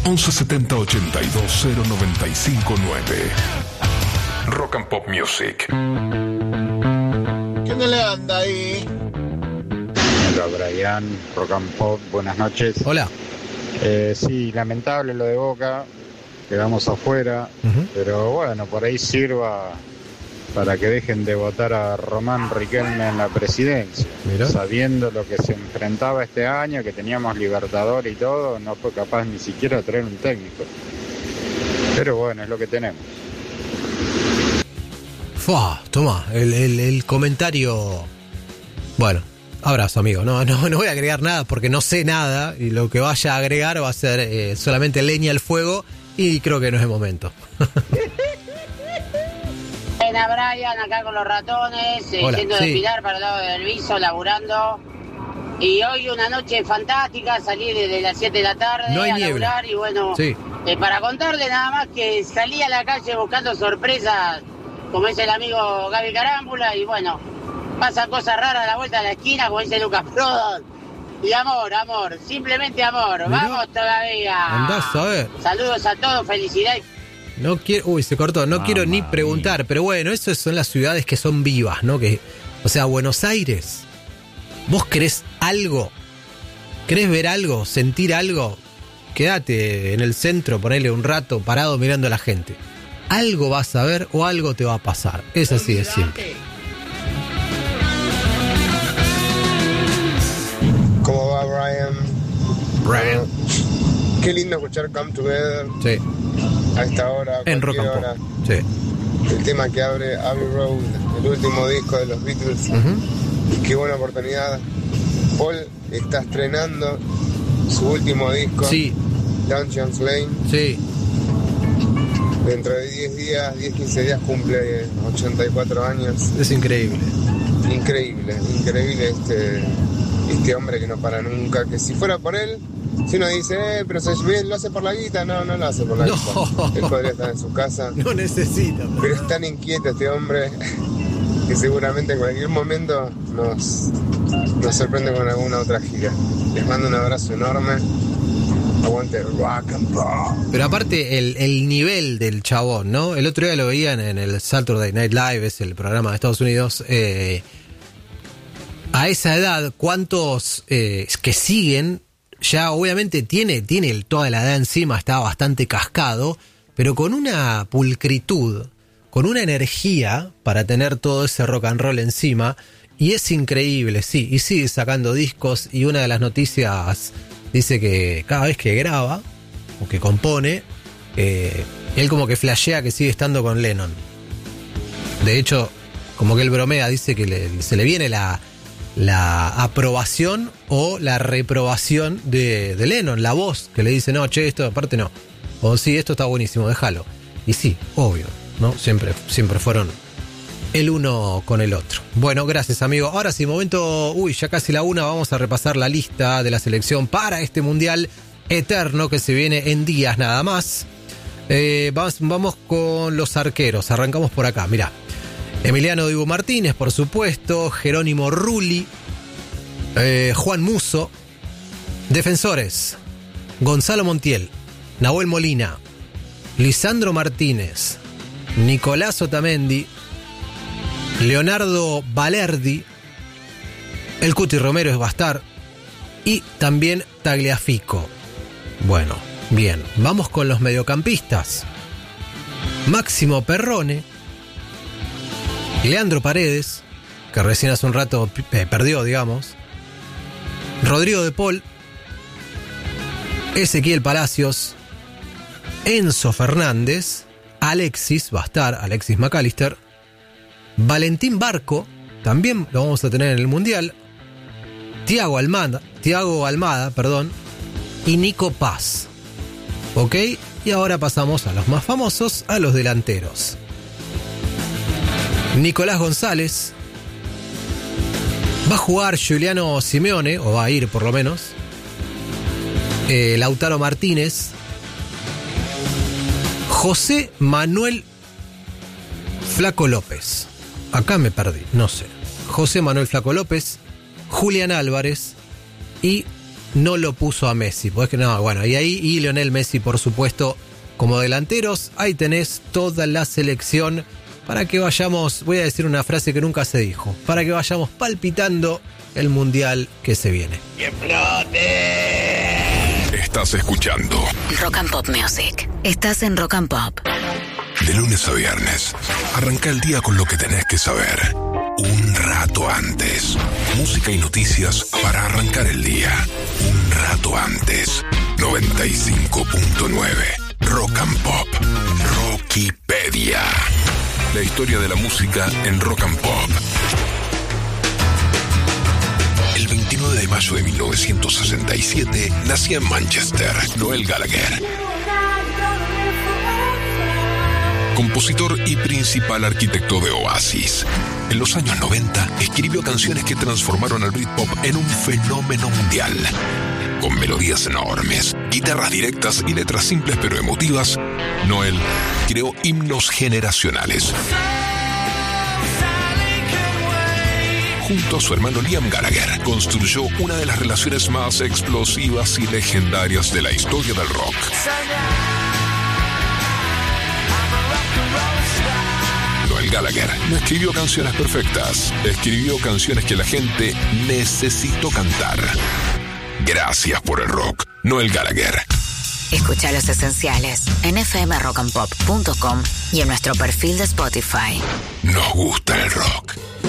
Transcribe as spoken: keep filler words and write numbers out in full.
once setenta ochenta y dos cero noventa y cinco nueve. Rock and Pop Music. ¿Quién le anda ahí? Hola Brian, Rock and Pop, buenas noches. Hola. Eh, sí, lamentable lo de Boca, quedamos afuera, uh-huh. Pero bueno, por ahí sirva para que dejen de votar a Román Riquelme en la presidencia. Mirá. Sabiendo lo que se enfrentaba este año, que teníamos Libertadores y todo, no fue capaz ni siquiera de traer un técnico. Pero bueno, es lo que tenemos. Fua, toma, el, el, el comentario. Bueno, abrazo, amigo. No, no, no voy a agregar nada porque no sé nada y lo que vaya a agregar va a ser eh, solamente leña al fuego y creo que no es el momento. Buena, Brian, acá con los ratones, eh, Hola, yendo sí. de Pilar para el lado del Viso, laburando. Y hoy una noche fantástica, salí desde las siete de la tarde no hay a niebla. laburar y bueno, sí. eh, para contarle nada más que salí a la calle buscando sorpresas, como dice el amigo Gaby Carámbula, y bueno, pasan cosas raras a la vuelta de la esquina, como dice Lucas Prodon. Y amor, amor, simplemente amor. Mirá. Vamos todavía. Andás a ver. Saludos a todos, felicidades. No quiero, uy, se cortó, no Mamá quiero ni preguntar, mía. Pero bueno, eso son las ciudades que son vivas, ¿no? Que, o sea, Buenos Aires, ¿vos querés algo? ¿Querés ver algo? ¿Sentir algo? Quédate en el centro, ponele un rato parado mirando a la gente. Algo vas a ver o algo te va a pasar. Es así de simple. ¿Cómo va, Brian? Brian. Uh, qué lindo escuchar Come Together. Sí. A esta hora, en Rock and hora. Pop. Sí. El tema que abre Abbey Road, el último disco de los Beatles. Uh-huh. Qué buena oportunidad. Paul está estrenando su último disco. Sí. Dungeons Lane. Sí. Dentro de diez días, diez, quince días cumple ochenta y cuatro años. Es increíble. Increíble, increíble este, este hombre que no para nunca. Que si fuera por él, si uno dice, eh, pero se lo hace por la guita, no, no lo hace por la no. guita. Él podría estar en su casa. No necesita. Pero, pero es tan inquieto este hombre que seguramente en cualquier momento nos, nos sorprende con alguna otra gira. Les mando un abrazo enorme. Aguante Rock and Pop. Pero aparte el, el nivel del chabón, ¿no? El otro día lo veían en el Saturday Night Live, es el programa de Estados Unidos. Eh, a esa edad, ¿cuántos eh, que siguen? Ya obviamente tiene, tiene toda la edad encima, está bastante cascado, pero con una pulcritud, con una energía para tener todo ese rock and roll encima. Y es increíble, sí, y sigue sacando discos. Y una de las noticias dice que cada vez que graba o que compone, eh, él como que flashea que sigue estando con Lennon. De hecho, como que él bromea, dice que le, se le viene la, la aprobación o la reprobación de, de Lennon, la voz que le dice, no, che, esto aparte no. O sí, esto está buenísimo, déjalo. Y sí, obvio, ¿no? Siempre, siempre fueron el uno con el otro. Bueno, gracias, amigo. Ahora sí, momento, uy, ya casi la una, vamos a repasar la lista de la selección para este mundial eterno que se viene en días nada más. Eh, vamos, vamos con los arqueros, arrancamos por acá, mirá. Emiliano Dibu Martínez, por supuesto, Jerónimo Rulli, eh, Juan Musso. Defensores, Gonzalo Montiel, Nahuel Molina, Lisandro Martínez, Nicolás Otamendi, Leonardo Balerdi, el Cuti Romero va a estar, y también Tagliafico. Bueno, bien, vamos con los mediocampistas. Máximo Perrone, Leandro Paredes, que recién hace un rato eh, perdió, digamos, Rodrigo de Paul, Ezequiel Palacios, Enzo Fernández, Alexis, va a estar Alexis McAllister, Valentín Barco, también lo vamos a tener en el Mundial, Thiago Almada, Thiago Almada, perdón, y Nico Paz. ¿Ok? Y ahora pasamos a los más famosos, a los delanteros. Nicolás González, va a jugar Giuliano Simeone, o va a ir por lo menos, eh, Lautaro Martínez, José Manuel Flaco López. Acá me perdí, no sé. José Manuel Flaco López, Julián Álvarez y no lo puso a Messi. Pues que no, bueno, y ahí y Lionel Messi, por supuesto, como delanteros. Ahí tenés toda la selección para que vayamos, voy a decir una frase que nunca se dijo, para que vayamos palpitando el mundial que se viene. ¡Que explote! Estás escuchando Rock and Pop Music. Estás en Rock and Pop. de lunes a viernes. Arranca el día con lo que tenés que saber. Un rato antes. Música y noticias para arrancar el día. Un rato antes. noventa y cinco punto nueve. Rock and Pop. Rockipedia. La historia de la música en Rock and Pop. El veintinueve de mayo de mil novecientos sesenta y siete nacía en Manchester Noel Gallagher. Compositor y principal arquitecto de Oasis. En los años noventa escribió canciones que transformaron al Britpop en un fenómeno mundial. Con melodías enormes, guitarras directas y letras simples pero emotivas, Noel creó himnos generacionales. Junto a su hermano Liam Gallagher, construyó una de las relaciones más explosivas y legendarias de la historia del rock. Noel Gallagher no escribió canciones perfectas, escribió canciones que la gente necesitó cantar. Gracias por el rock, Noel Gallagher. Escucha Los Esenciales en f m rock and pop punto com y en nuestro perfil de Spotify. Nos gusta el rock.